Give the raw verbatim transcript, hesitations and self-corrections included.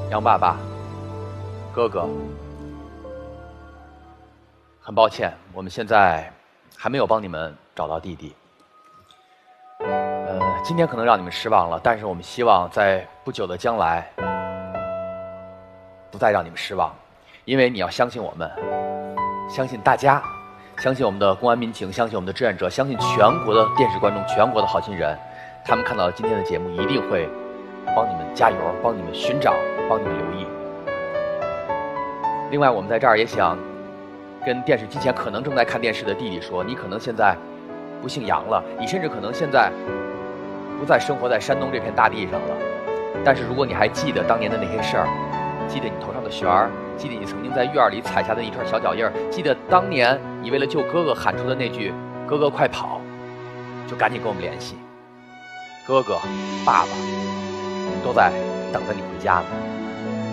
杨爸爸，哥哥，很抱歉，我们现在还没有帮你们找到弟弟。呃，今天可能让你们失望了，但是我们希望在不久的将来不再让你们失望，因为你要相信我们，相信大家，相信我们的公安民警，相信我们的志愿者，相信全国的电视观众，全国的好心人，他们看到今天的节目一定会帮你们加油，帮你们寻找，帮你们留意。另外，我们在这儿也想跟电视机前可能正在看电视的弟弟说，你可能现在不姓杨了，你甚至可能现在不再生活在山东这片大地上了，但是如果你还记得当年的那些事儿，记得你头上的旋儿，记得你曾经在院里踩下的一串小脚印儿，记得当年你为了救哥哥喊出的那句哥哥快跑，就赶紧跟我们联系。哥哥爸爸都在等着你回家呢。